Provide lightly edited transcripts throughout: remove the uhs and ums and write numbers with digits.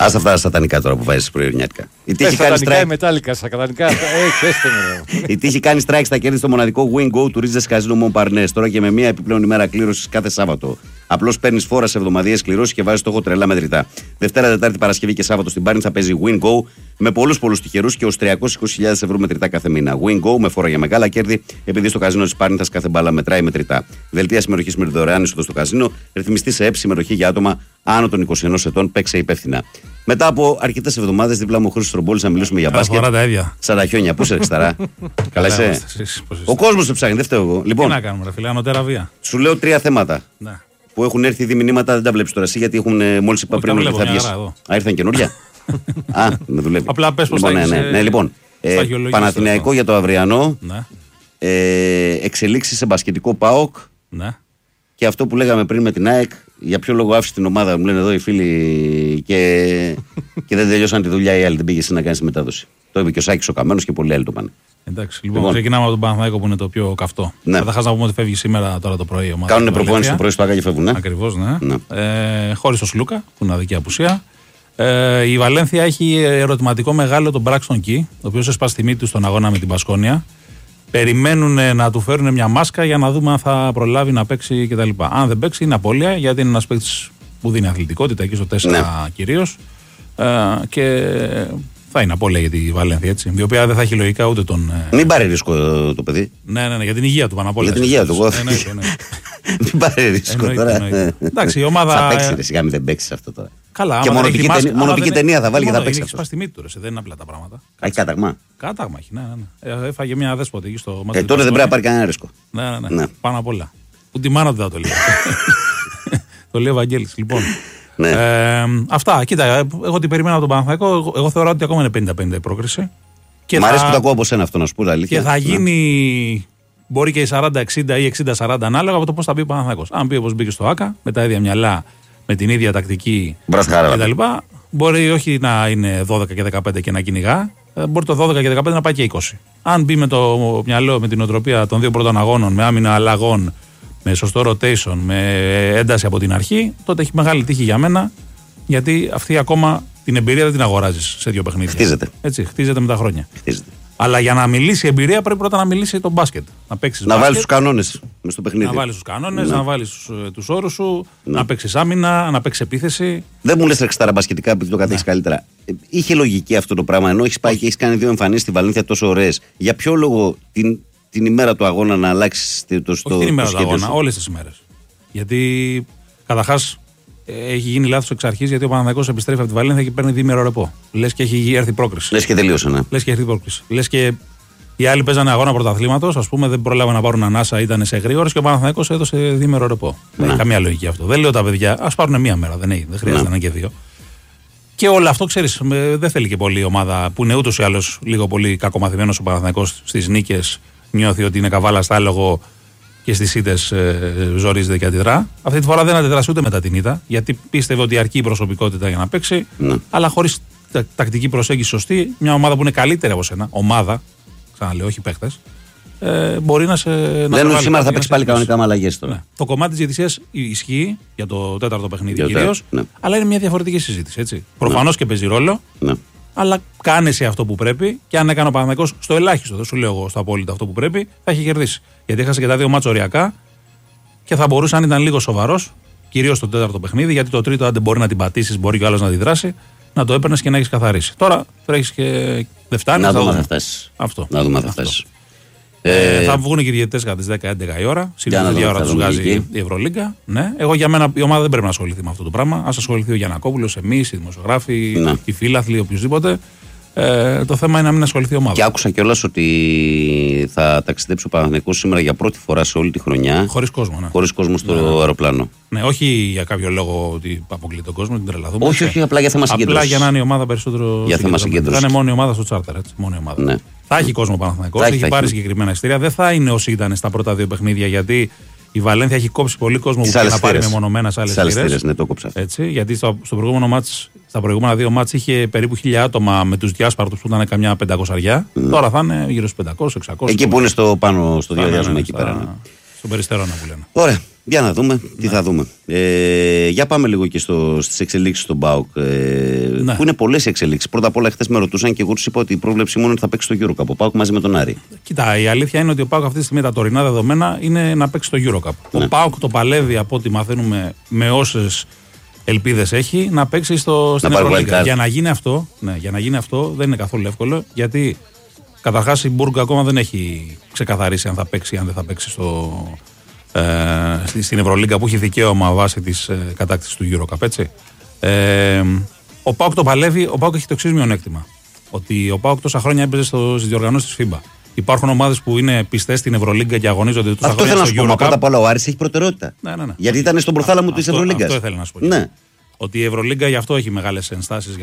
Ας αυτά τα σατανικά τώρα που βάζεις πρωινιάτικα. Σατανικά ή μετάλλικα, σατανικά. Η τύχη κάνει strike στα κέρδη στο μοναδικό Win Go του Ridges Casino Montparnasse. Τώρα και με μία επιπλέον ημέρα κλήρωσης κάθε Σάββατο. Απλώς παίρνεις φόρα σε εβδομαδιαίες κληρώσεις και βάζεις στόχο τρελά μετρητά. Δευτέρα, Τετάρτη, Παρασκευή και Σάββατο στην Πάρνη θα παίζει Win Go με πολλούς τυχερούς και ως 320.000 ευρώ μετρητά κάθε μήνα. Win Go με φόρα για μεγάλα κέρδη, επειδή στο καζίνο της Πάρνηθας κάθε μπάλα μετράει μετρητά. Δελτία συμμετοχής με δωρεάν είσοδο στο καζίνο, ρυθμιστή σε έψη συμμετοχή για άτομα άνω των 21 ετών, παίξε υπεύθυνα. Μετά από αρκετές εβδομάδες, δίπλα μου ο Χρήστος Τρομπόλης να μιλήσουμε για μπάσκετ. Σαν τα χιόνια, πού σε αριστερά. Καλά είσαι. Ο κόσμος σε ψάχνει, δεν φταίω εγώ. Λοιπόν, τι να κάνουμε, ρε φίλε, ανωτέρα βία. Σου λέω 3 θέματα. Ναι. Που έχουν έρθει ήδη μηνύματα, δεν τα βλέπεις τώρα εσύ, γιατί έχουν μόλις είπα πριν ότι θα βγεις. Α, ήρθαν καινούρια. Α, με δουλεύει. Απλά πες πως λοιπόν, ναι, λοιπόν. Παναθηναϊκό για το αυριανό. Ναι. Εξελίξεις σε μπασκετικό ΠΑΟΚ. Ναι. Και αυτό που λέγαμε πριν με την ΑΕΚ, για ποιο λόγο άφησε την ομάδα, μου λένε εδώ οι φίλοι, και δεν τελειώσαν τη δουλειά οι άλλοι. Δεν πήγε εσύ να κάνει τη μετάδοση. Το είπε και ο Σάκης ο Καμένος και πολλοί άλλοι το πάνε. Εντάξει, λοιπόν, ξεκινάμε από τον Παναθηναϊκό που είναι το πιο καυτό. Ναι. Καταρχάς να πούμε ότι φεύγει σήμερα τώρα το πρωί. Κάνουν προπόνηση το πρωί στο Άκα και φεύγουν. Ναι. Ακριβώς, ναι. Χωρίς τον Σλούκα, που είναι αδική απουσία. Η Βαλένθια έχει ερωτηματικό μεγάλο τον Μπράξτον Κι, ο οποίος έσπασε τη μύτη του στον αγώνα με την Μπασκόνια. Περιμένουν να του φέρουν μια μάσκα για να δούμε αν θα προλάβει να παίξει κτλ. Αν δεν παίξει, είναι απώλεια, γιατί είναι ένας παίκτης που δίνει αθλητικότητα εκεί στο 4 κυρίως. Και θα είναι απώλεια για τη Βαλένθια, έτσι. Η οποία δεν θα έχει λογικά ούτε τον. Μην πάρει ρίσκο το παιδί. Ναι, για την υγεία του πάνω απ' όλα. Για την υγεία του, μην πάρει ρίσκο τώρα. Εντάξει, η ομάδα. Θα παίξει, ρε, σιγά μην δεν παίξει αυτό τώρα. Καλά, και μονοπική ταινία θα βάλει και θα παίξει. Έχει σπάσει τη μύτη του, δεν είναι απλά τα πράγματα. Έχει κάταγμα. Κάταγμα έχει, ναι. Έφαγε μια δέσποτη εκεί στο μάτι. Τώρα δεν πρέπει να πάρει κανένα ρίσκο. Ναι. Πάνω απ' όλα. Ούτε η μάνα του δεν το λέει. Το λέει ο Βαγγέλης. Λοιπόν. Αυτά. Κοίτα, εγώ την περιμένα από τον Παναθηναϊκό. Εγώ θεωρώ ότι ακόμα είναι 50-50 η πρόκριση. Μ' αρέσει που το ακούω από σένα αυτό, να σου πω τα αλήθεια. Και θα γίνει. Μπορεί και η 40-60 ή 60-40 ανάλογα από το πώς θα μπει ο Παναθηναϊκός. Αν πει όπως μπήκε στο ΆΚΑ, με τα ίδια μυαλά, με την ίδια τακτική κτλ. Μπορεί όχι να είναι 12 και 15 και να κυνηγά, μπορεί το 12 και 15 να πάει και 20. Αν μπει με το μυαλό, με την οτροπία των 2 πρώτων αγώνων, με άμυνα αλλαγών, με σωστό rotation, με ένταση από την αρχή, τότε έχει μεγάλη τύχη για μένα, γιατί αυτή ακόμα την εμπειρία δεν την αγοράζεις σε 2 παιχνίδια. Χτίζεται. Έτσι, χτίζεται με τα χρόνια. Χτίζεται. Αλλά για να μιλήσει η εμπειρία πρέπει πρώτα να μιλήσει το μπάσκετ. Να βάλεις τους κανόνες μες στο παιχνίδι. Να βάλεις τους κανόνες, να βάλεις τους όρους σου, να παίξεις άμυνα, να παίξεις επίθεση. Δεν μου λες ρεξτάρα μπασκετικά επειδή το κατέχεις καλύτερα. Είχε λογική αυτό το πράγμα, ενώ έχεις πάει και έχεις κάνει 2 εμφανίσεις στη Βαλένθια τόσο ωραίες. Για ποιο λόγο την ημέρα του αγώνα να αλλάξεις το σχέδιο? Όχι την ημέρα του αγώνα, όλες τις ημέρες. Γιατί καταρχάς έχει γίνει λάθος εξ αρχής, γιατί ο Παναθηναϊκός επιστρέφει από τη Βαλένθια και παίρνει διήμερο ρεπό. Λες και έχει έρθει πρόκριση. Λες και τελείωσε, ναι. Λες και έρθει πρόκριση. Λες και οι άλλοι παίζανε αγώνα πρωταθλήματος, ας πούμε, δεν πρόλαβαν να πάρουν ανάσα, ήταν σε γρήγορες και ο Παναθηναϊκός έδωσε διήμερο ρεπό. Δεν έχει καμία λογική αυτό. Δεν λέω τα παιδιά, ας πάρουν μία μέρα, δεν χρειάζεται να είναι και 2. Και όλο αυτό, ξέρεις, δεν θέλει και πολύ η ομάδα που είναι ούτως ή άλλως λίγο πολύ κακομαθημένος ο Παναθηναϊκός στις νίκες, νιώθει ότι είναι καβάλα στα άλογο και στις ήττες ζορίζεται και αντιδρά. Αυτή τη φορά δεν αντιδράσει ούτε μετά την ήττα, γιατί πίστευε ότι αρκεί η προσωπικότητα για να παίξει, αλλά χωρίς τακτική προσέγγιση σωστή, μια ομάδα που είναι καλύτερη από σένα, ομάδα, ξαναλέω, όχι παίχτες, μπορεί να σε. Δεν είναι σήμερα θα παίξει πάλι κανονικά με αλλαγές τώρα. Ναι. Το κομμάτι της διαιτησίας ισχύει για το 4ο παιχνίδι κυρίως, αλλά είναι μια διαφορετική συζήτηση. Προφανώς και παίζει ρόλο. Αλλά κάνεσαι αυτό που πρέπει και αν έκανε ο Παναθηναϊκός στο ελάχιστο, δεν σου λέω εγώ στο απόλυτο αυτό που πρέπει, θα έχει κερδίσει. Γιατί έχασε και τα 2 μάτς οριακά και θα μπορούσε, αν ήταν λίγο σοβαρός, κυρίως στο 4ο παιχνίδι, γιατί το 3ο, αν δεν μπορεί να την πατήσεις, μπορεί κι άλλος να αντιδράσει, να το έπαιρνες και να έχεις καθαρίσει. Τώρα τρέχεις και δεν φτάνει. Να δούμε αν θα φτάσει. Αυτό. Να δούμε αν θα φτάσει. Θα βγουν και οι διαιτητές κατά τις 10-11 η ώρα. Σύντομα την ώρα τους βγάζει η Ευρωλίγκα. Ναι. Εγώ για μένα η ομάδα δεν πρέπει να ασχοληθεί με αυτό το πράγμα. Ας ασχοληθεί ο Γιαννακόπουλος, εμείς, οι δημοσιογράφοι, οι φίλαθλοι, οποιοδήποτε. Το θέμα είναι να μην ασχοληθεί η ομάδα. Και άκουσα κιόλας ότι θα ταξιδέψει ο Παναθηναϊκός σήμερα για πρώτη φορά σε όλη τη χρονιά. Χωρίς κόσμο, ναι. Χωρίς κόσμο στο αεροπλάνο. Ναι, όχι για κάποιο λόγο ότι αποκλείει τον κόσμο, την τρελαθούμε. Όχι, απλά για θέμα συγκέντρωσης. Απλά για να είναι η ομάδα περισσότερο. Για θέμα συγκέντρωσης. Θα είναι μόνο η ομάδα στο τσάρτερ. Μόνο η ομάδα. Ναι. Θα έχει κόσμο ο Παναθηναϊκός, έχει πάρει συγκεκριμένα εισιτήρια. Δεν θα είναι όσοι ήταν στα πρώτα 2 παιχνίδια, γιατί η Βαλένθια έχει κόψει πολύ κόσμο που θα πάρει μεμονωμένα σε άλλες θύρες. Ναι, το κόψα. Έτσι, γιατί στο προηγούμενο μάτς, στα προηγούμενα 2 μάτς είχε περίπου 1.000 άτομα με τους διάσπαρτους που ήταν καμιά 500. Τώρα θα είναι γύρω στους 500-600. Εκεί που είναι στο πάνω, στο διαδιάζουμε εκεί πέρα. Στον Περιστερώνα που λένε. Ωραία. Για να δούμε τι θα δούμε. Για πάμε λίγο και στις εξελίξεις στον ΠΑΟΚ. Που είναι πολλές εξελίξεις. Πρώτα απ' όλα, χθες με ρωτούσαν και εγώ τους είπα ότι η πρόβλεψή μου είναι ότι θα παίξει στο EuroCup ο ΠΑΟΚ μαζί με τον Άρη. Κοίτα, η αλήθεια είναι ότι ο ΠΑΟΚ αυτή τη στιγμή τα τωρινά δεδομένα είναι να παίξει στο EuroCup. Ναι. Ο ΠΑΟΚ το παλεύει από ό,τι μαθαίνουμε με όσες ελπίδες έχει να παίξει στην Ευρωλίγκα. Για να γίνει αυτό, δεν είναι καθόλου εύκολο, γιατί καταρχάς η Μπουργκ ακόμα δεν έχει ξεκαθαρίσει αν θα παίξει ή αν δεν θα παίξει στην Ευρωλίγκα, που έχει δικαίωμα βάσει της κατάκτησης του EuroCup, έτσι. Ο ΠΑΟΚ το παλεύει, ο ΠΑΟΚ έχει το εξής μειονέκτημα. Ότι ο ΠΑΟΚ τόσα χρόνια έπαιζε στις διοργανώσεις της FIBA. Υπάρχουν ομάδες που είναι πιστές στην Ευρωλίγκα και αγωνίζονται τόσα χρόνια στο EuroCup. Αυτό θέλω να σου πω. Πρώτα απ' όλα ο Άρης έχει προτεραιότητα. Ναι. Γιατί ήταν στον προθάλαμο της Ευρωλίγκας. Αυτό ήθελα να σου πω. Ναι. Ότι η Ευρωλίγκα γι' αυτό έχει μεγάλες ενστάσεις.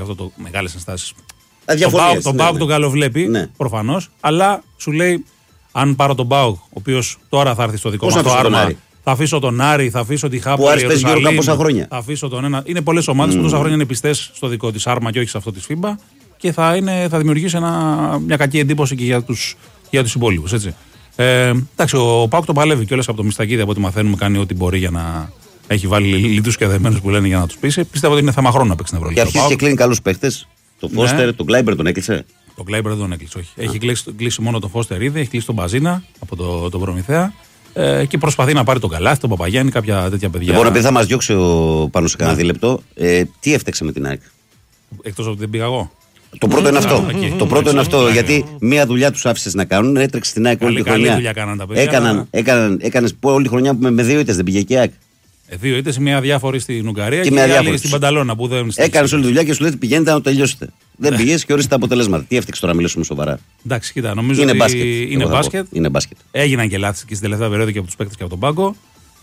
Τον ΠΑΟΚ τον καλοβλέπει, προφανώς, αλλά σου λέει, αν πάρω τον ΠΑΟΚ, ο οποίος τώρα θα έρθει στο δικό μας το άρμα, θα αφήσω τον Άρη, θα αφήσω τη Χάπολη, θα αφήσω τον ένα. Είναι πολλές ομάδες που τόσα χρόνια είναι πιστές στο δικό της άρμα και όχι σε αυτό της FIBA και θα δημιουργήσει μια κακή εντύπωση και για τους υπόλοιπους. Εντάξει, ο ΠΑΟΚ το παλεύει κιόλας από το Μιστακίδη, από ό,τι μαθαίνουμε, κάνει ό,τι μπορεί για να έχει βάλει λιτούς και δεμένους που λένε για να τους πείσει. Πιστεύω ότι είναι θέμα χρόνου να παίξει την Ευρωλίγκα. Και αρχίζει και κλείνει καλούς παίχτες. Το Φώστερ, τον Κλάιμπερ τον έκλεισε. Τον Κλάιμπερ δεν τον έκλεισε, όχι. Έχει κλείσει μόνο τον Φώστερ ήδη, έχει κλείσει τον Μπαζίνα από τον Προμηθέα και προσπαθεί να πάρει τον Καλάθι, τον Παπαγιάννη, κάποια τέτοια παιδιά. Λοιπόν, επειδή θα μας διώξει πάνω σε κανένα δίλεπτο, τι έφταξε με την ΑΕΚ? Εκτός από ότι δεν πήγα εγώ. Το πρώτο είναι αυτό. Το πρώτο είναι αυτό. Γιατί μία δουλειά τους άφησες να κάνουν, έτρεξε στην ΑΕΚ όλη τη χρονιά. Έκανες όλη τη χρονιά με 2 ήττες, δεν πήγε και η ΑΕΚ. 2 ήττες, μία διάφορη στην Ουγγαρία και μία άλλη στην Πανταλώνα που δεν. Έκανες όλη τη δουλειά και σου λέει πηγαίνετε να το τελειώσετε. Δεν πήγες και ορίστε τα αποτελέσματα. Τι έφτιαξε τώρα να μιλήσουμε σοβαρά? Εντάξει, κοίτα, νομίζω είναι ότι είναι μπάσκετ. Έγιναν και λάθη και στην τελευταία περίοδο και από τους παίκτες και από τον πάγκο.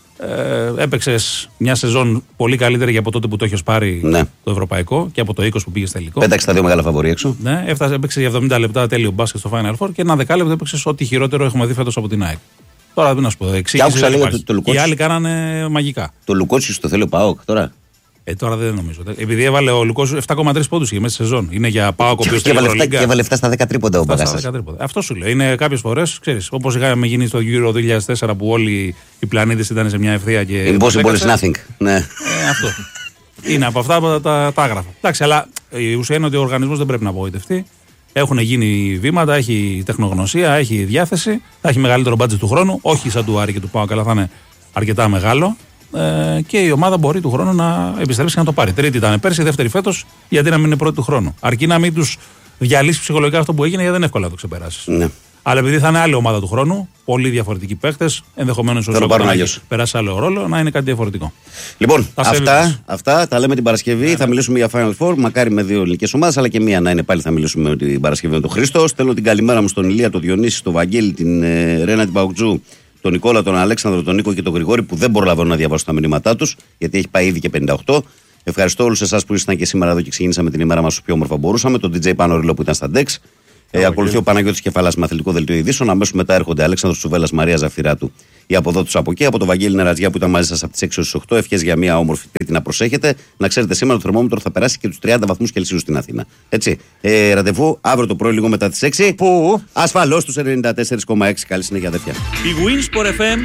Έπαιξες μια σεζόν πολύ καλύτερη για από τότε που το έχεις πάρει το ευρωπαϊκό και από το 20 που πήγες τελικό. Πέταξε τα 2 μεγάλα φαβορί έξω. Ναι, έπαιξε για 70 λεπτά τέλειο μπάσκετ στο Final Four και ένα δεκάλεπτο έπαιξες ό,τι χειρότερο έχουμε δει φέτος από την ΑΕΚ. Τώρα δεν να σου πω. Οι άλλοι κάνανε μαγικά. Το Λουκότσιος το θέλει ο ΠΑΟΚ τώρα. Τώρα δεν νομίζω. Επειδή έβαλε ο Λουκότσιος 7,3 πόντους και μέσα στη σεζόν. Είναι για ΠΑΟΚ και έβαλε 7 στα 10 τρίποντα ο Μπαγκάσας. Αυτό σου λέω. Είναι κάποιες φορές, ξέρεις, όπως είχαμε γίνει στο Euro 2004 που όλοι οι πλανήτες ήταν σε μια ευθεία και. Impossible is nothing. Ναι. Αυτό. Είναι από αυτά τα άγραφα. Εντάξει, αλλά η ουσία είναι ότι ο οργανισμός δεν πρέπει να απογοητευτεί. Έχουν γίνει βήματα, έχει τεχνογνωσία, έχει διάθεση, θα έχει μεγαλύτερο μπάτζετ του χρόνου. Όχι σαν του Άρη και του ΠΑΟΚ, αλλά θα είναι αρκετά μεγάλο. Και η ομάδα μπορεί του χρόνου να επιστρέψει και να το πάρει. Τρίτη ήταν πέρσι, δεύτερη φέτος, γιατί να μην είναι πρώτη του χρόνου. Αρκεί να μην τους διαλύσει ψυχολογικά αυτό που έγινε, γιατί δεν είναι εύκολο να το ξεπεράσεις. Ναι. Αλλά επειδή θα είναι άλλη ομάδα του χρόνου, πολύ διαφορετικοί παίχτες, ενδεχομένως όσο περάσει άλλο ρόλο, να είναι κάτι διαφορετικό. Λοιπόν, αυτά τα λέμε την Παρασκευή. Θα μιλήσουμε για Final Four, μακάρι με 2 ελληνικές ομάδες, αλλά και μία να είναι πάλι. Θα μιλήσουμε την Παρασκευή με τον Χρήστο. Στέλνω την καλημέρα μου στον Ηλία, τον Διονύση, τον Βαγγέλη, την Ρένα, την Παουτζού, τον Νικόλα, τον Αλέξανδρο, τον Νίκο και τον Γρηγόρη που δεν προλαβαίνω να διαβάσω τα μηνύματά τους, γιατί έχει πάει ήδη και 58. Ευχαριστώ όλους εσάς που ήσασταν και σήμερα εδώ και ξεκινήσαμε την ημέρα μας όσο πιο όμορφα μπορούσαμε. Τον DJ Πάνο Ριλό που ήταν στα Dex. Ακολουθεί ο Παναγιώτης Κεφαλάς με αθλητικό δελτίο ειδήσεων. Αμέσως μετά έρχονται Αλέξανδρος Σουβέλλας, Μαρία Ζαφυράτου, η από εδώ τους από εκεί. Από το Βαγγέλη Νερατζιά που ήταν μαζί σας από τις 6 έως 8. Ευχές για μια όμορφη Τρίτη να προσέχετε. Να ξέρετε σήμερα το θερμόμετρο θα περάσει και τους 30 βαθμούς Κελσίου στην Αθήνα. Έτσι. Ραντεβού αύριο το πρωί λίγο μετά τις 6. Πού? Ασφαλώς τους 94,6. Καλή συνέχεια, αδερφιά. Η Winsport FM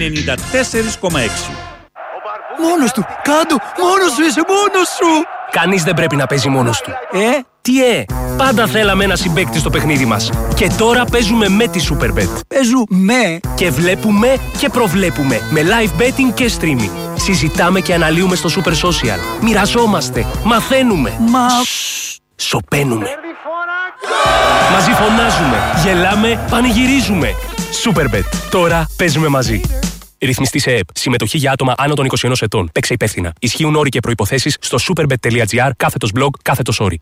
94,6. Μόνος του! Κάντο! Μόνος σου είσαι! Μόνος σου! Κανείς δεν πρέπει να παίζει μόνος του. Τι πάντα θέλαμε ένα συμπαίκτη στο παιχνίδι μας. Και τώρα παίζουμε με τη Superbet. Παίζουμε και βλέπουμε και προβλέπουμε. Με live betting και streaming. Συζητάμε και αναλύουμε στο Super Social. Μοιραζόμαστε. Μαθαίνουμε. Σωπαίνουμε. Μαζί φωνάζουμε. Γελάμε. Πανηγυρίζουμε. Superbet. Τώρα παίζουμε μαζί. Ρυθμιστή σε ΕΕΠ. Συμμετοχή για άτομα άνω των 21 ετών. Παίξε υπεύθυνα. Ισχύουν όροι και προϋποθέσεις στο superbet.gr/blog/όροι.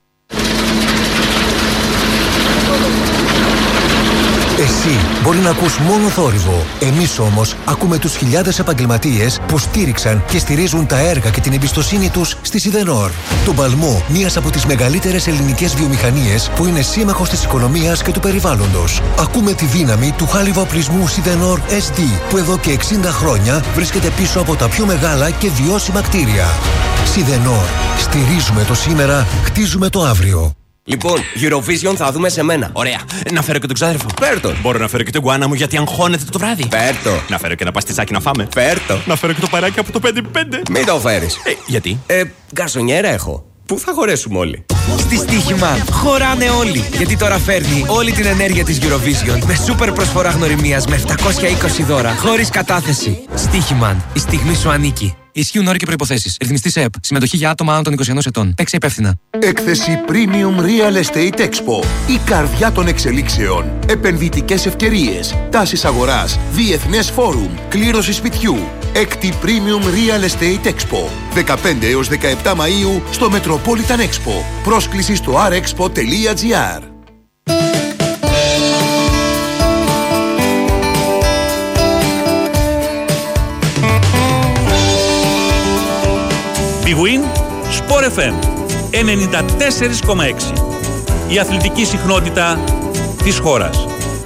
Εσύ μπορεί να ακούς μόνο θόρυβο. Εμείς όμως ακούμε τους χιλιάδες επαγγελματίες που στήριξαν και στηρίζουν τα έργα και την εμπιστοσύνη τους στη Σιδενόρ. Τον παλμό μιας από τις μεγαλύτερες ελληνικές βιομηχανίες που είναι σύμμαχος της οικονομίας και του περιβάλλοντος. Ακούμε τη δύναμη του χάλιβα-οπλισμού Σιδενόρ SD που εδώ και 60 χρόνια βρίσκεται πίσω από τα πιο μεγάλα και βιώσιμα κτίρια. Σιδενόρ. Στηρίζουμε το σήμερα, χτίζουμε το αύριο. Λοιπόν, Eurovision θα δούμε σε μένα. Ωραία. Να φέρω και τον ξάδερφο. Φέρ' τον. Μπορώ να φέρω και τον γκουάνα μου γιατί αγχώνεται το βράδυ. Φέρ' το. Να φέρω και ένα παστιτσάκι να φάμε. Φέρ' το. Να φέρω και το παράκι από το 5x5. Μην το φέρεις. Γιατί? Γκαρσονιέρα έχω. Πού θα χωρέσουμε όλοι? Στη Στοίχημα χωράνε όλοι. Γιατί τώρα φέρνει όλη την ενέργεια της Eurovision με σούπερ προσφορά γνωριμίας με 720 δώρα χωρίς κατάθεση. Στοίχημαν. Η στιγμή σου ανήκει. Ισχύουν όροι και προϋποθέσεις. Ρυθμιστής ΕΕΠ. Συμμετοχή για άτομα άνω των 21 ετών. Παίξε υπεύθυνα. Έκθεση Premium Real Estate Expo. Η καρδιά των εξελίξεων. Επενδυτικές ευκαιρίες. Τάσεις αγοράς. Διεθνές φόρουμ. Κλήρωση σπιτιού. Έκτη Premium Real Estate Expo. 15 έως 17 Μαΐου στο Metropolitan Expo. Πρόσκληση στο rexpo.gr. Big Win Sport FM 94,6. Η αθλητική συχνότητα της χώρας.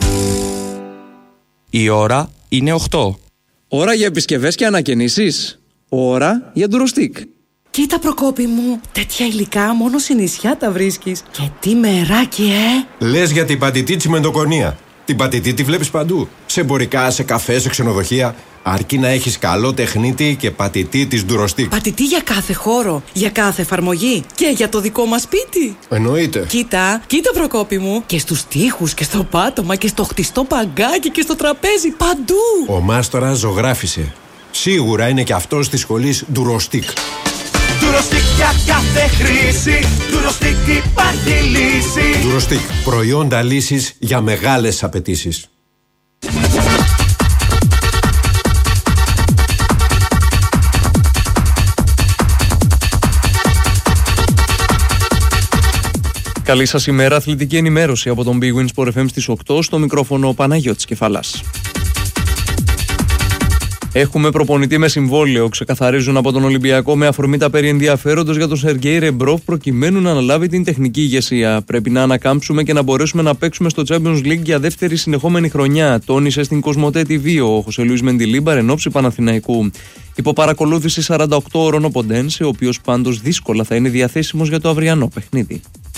Η ώρα είναι 8. Ώρα για επισκευές και ανακαινήσεις. Ώρα για ντουροστίκ. Κοίτα Προκόπη μου, τέτοια υλικά μόνο σε νησιά τα βρίσκεις. Και τι μεράκι, Λες για την πατητή τσιμεντοκονία. Την πατητή τη βλέπεις παντού. Σε εμπορικά, σε καφέ, σε ξενοδοχεία. Αρκεί να έχεις καλό τεχνίτη και πατητή της ντουροστίκ. Πατητή για κάθε χώρο, για κάθε εφαρμογή και για το δικό μας σπίτι. Εννοείται. Κοίτα Προκόπη μου, και στους τοίχους και στο πάτωμα και στο χτιστό παγκάκι και στο τραπέζι, παντού. Ο μάστορας ζωγράφισε. Σίγουρα είναι και αυτός της σχολής ντουροστίκ. Ντουροστίκ για κάθε χρήση. Ντουροστίκ υπάρχει λύση. Ντουροστίκ. Προϊόντα λύσης για μεγάλες απαιτήσεις. Καλή σας ημέρα, αθλητική ενημέρωση από τον Big Win Sport FM στις 8, στο μικρόφωνο Παναγιώτης Κεφαλάς. Έχουμε προπονητή με συμβόλαιο, ξεκαθαρίζουν από τον Ολυμπιακό με αφορμή τα περί ενδιαφέροντος για τον Σεργέη Ρεμπρόφ προκειμένου να αναλάβει την τεχνική ηγεσία. Πρέπει να ανακάμψουμε και να μπορέσουμε να παίξουμε στο Champions League για δεύτερη συνεχόμενη χρονιά, τόνισε στην Κοσμοτέ TV ο Χωσέ Λουίς Μεντιλίμπαρ εν ώψη Παναθηναϊκού. Υπό παρακολούθηση 48 ώρων ο Ποντένσε, ο οποίος πάντως δύσκολα θα είναι διαθέσιμος για το αυριανό παιχνίδι.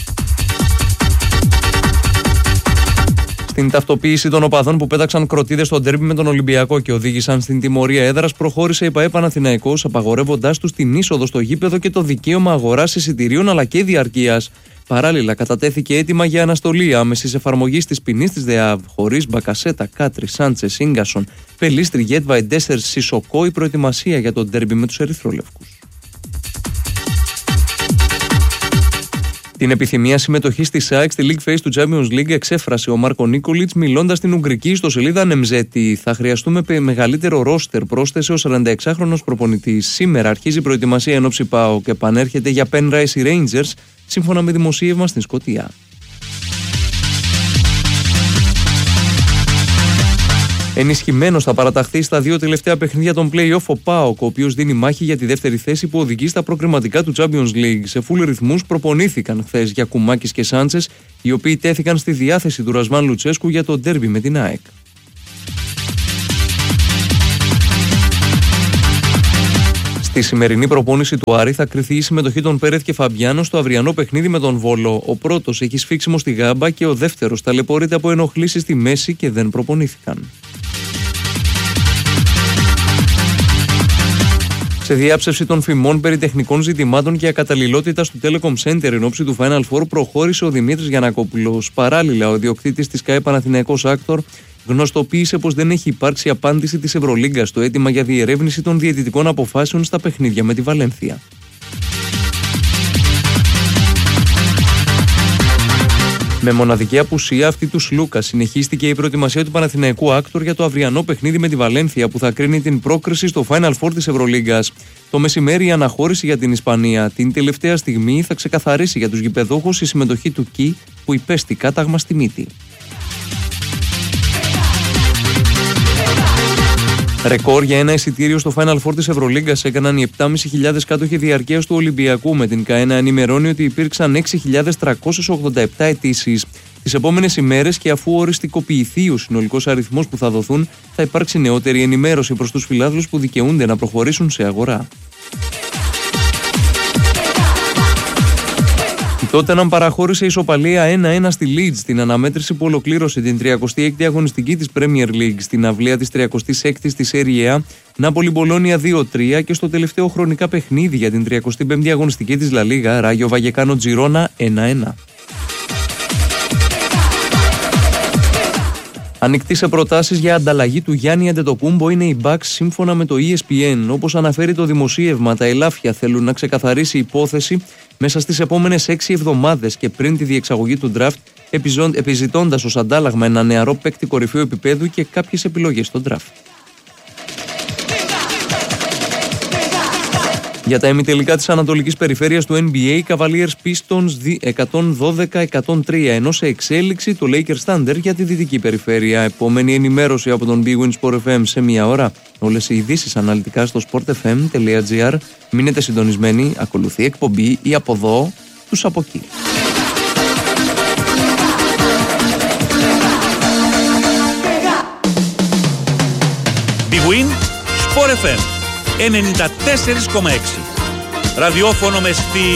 Στην ταυτοποίηση των οπαδών που πέταξαν κροτίδες στο ντέρμπι με τον Ολυμπιακό και οδήγησαν στην τιμωρία έδρας, προχώρησε η ΠΑΕ Παναθηναϊκός, απαγορεύοντάς τους την είσοδο στο γήπεδο και το δικαίωμα αγοράς εισιτηρίων αλλά και διαρκείας. Παράλληλα, κατατέθηκε αίτημα για αναστολή άμεσης εφαρμογής της ποινής της ΔΕΑΒ, χωρίς Μπακασέτα, Κάτρι, Σάντσε, Ίγκασον, Πελίστρι, Γέτβα, Εντέσσερ, Σισοκό, η προετοιμασία για τον ντέρμπι με τους Ερυθρόλευκους. Την επιθυμία συμμετοχή στη ΣΑΕΚ στη League Phase του Champions League εξέφρασε ο Μάρκο Νίκολιτς μιλώντας στην ουγγρική ιστοσελίδα Νεμζέτη. Θα χρειαστούμε μεγαλύτερο ρόστερ, πρόσθεσε ο 46χρονος προπονητής. Σήμερα αρχίζει η προετοιμασία εν ώψη ΠΑΟ και επανέρχεται για Penrith οι Rangers, σύμφωνα με δημοσίευμα στην Σκωτία. Ενισχυμένος θα παραταχθεί στα δύο τελευταία παιχνίδια των play-off ο ΠΑΟΚ, ο οποίος δίνει μάχη για τη δεύτερη θέση που οδηγεί στα προκριματικά του Champions League. Σε full ρυθμούς προπονήθηκαν χθες Γιακουμάκης και Σάντσες, οι οποίοι τέθηκαν στη διάθεση του Ρασβάν Λουτσέσκου για το ντέρμπι με την ΑΕΚ. Στη σημερινή προπόνηση του Άρη θα κριθεί η συμμετοχή των Πέρεθ και Φαμπιάνο στο αυριανό παιχνίδι με τον Βόλο. Ο πρώτος έχει σφίξιμο στη γάμπα και ο δεύτερος ταλαιπωρείται από ενοχλήσεις στη μέση και δεν προπονήθηκαν. Σε διάψευση των φημών περί τεχνικών ζητημάτων και ακαταλληλότητας του Telecom Center εν ώψη του Final Four προχώρησε ο Δημήτρης Γιαννακόπουλος. Παράλληλα, ο ιδιοκτήτης της ΚΑΕ Παναθηναϊκός Άκτορ γνωστοποίησε πως δεν έχει υπάρξει απάντηση της Ευρωλίγκας στο αίτημα για διερεύνηση των διαιτητικών αποφάσεων στα παιχνίδια με τη Βαλένθια. Με μοναδική απουσία αυτή του Σλούκα συνεχίστηκε η προετοιμασία του Παναθηναϊκού Άκτορ για το αυριανό παιχνίδι με τη Βαλένθια που θα κρίνει την πρόκριση στο Final Four της Ευρωλίγκας. Το μεσημέρι η αναχώρηση για την Ισπανία. Την τελευταία στιγμή θα ξεκαθαρίσει για τους γηπεδούχους η συμμετοχή του Κι που υπέστη κάταγμα στη μύτη. Ρεκόρ για ένα εισιτήριο στο Final Four της Ευρωλίγκας έκαναν οι 7.500 κάτοχοι διαρκείας του Ολυμπιακού, με την ΚΑΕ να ενημερώνει ότι υπήρξαν 6.387 αιτήσεις. Τις επόμενες ημέρες και αφού οριστικοποιηθεί ο συνολικός αριθμός που θα δοθούν, θα υπάρξει νεότερη ενημέρωση προς τους φιλάθλους που δικαιούνται να προχωρήσουν σε αγορά. Η Tottenham παραχώρησε ισοπαλία 1-1 στη Leeds στην αναμέτρηση που ολοκλήρωσε την 36η αγωνιστική της Premier League στην αυλαία της 36ης της Serie A. Νάπολη Μπολόνια 2-3 και στο τελευταίο χρονικά παιχνίδι για την 35η αγωνιστική της La Liga, Ράγιο Βαγεκάνο Τζιρόνα 1-1. Ανοιχτή σε προτάσεις για ανταλλαγή του Γιάννη Αντετοκούμπο είναι οι Bucks σύμφωνα με το ESPN. Όπως αναφέρει το δημοσίευμα, τα ελάφια θέλουν να ξεκαθαρίσει υπόθεση μέσα στις επόμενες 6 εβδομάδες και πριν τη διεξαγωγή του draft, επιζητώντας ως αντάλλαγμα ένα νεαρό παίκτη κορυφαίου επίπεδου και κάποιες επιλογές στο draft. Για τα ημιτελικά της Ανατολικής Περιφέρειας του NBA, Cavaliers Pistons 112-103, ενώ σε εξέλιξη το Lakers Thunder για τη Δυτική Περιφέρεια. Επόμενη ενημέρωση από τον Big Win Sport FM σε μία ώρα. Όλες οι ειδήσεις αναλυτικά στο sportfm.gr. Μείνετε συντονισμένοι, ακολουθεί εκπομπή ή από εδώ, τους από εκεί. Big Win Sport FM 94,6. Ραδιόφωνο με στυλ